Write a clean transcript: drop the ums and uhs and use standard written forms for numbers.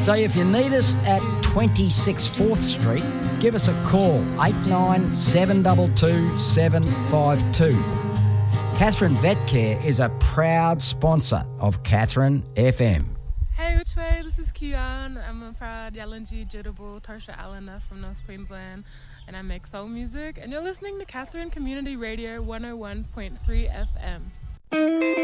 So if you need us at 26 4th Street, give us a call, 89722752. 752. Catherine Vet Care is a proud sponsor of Catherine FM. Hey, which way? This is Kian. I'm a proud Yalanji Jitterbull Tarsha Allena from North Queensland, and I make soul music. And you're listening to Catherine Community Radio 101.3 FM.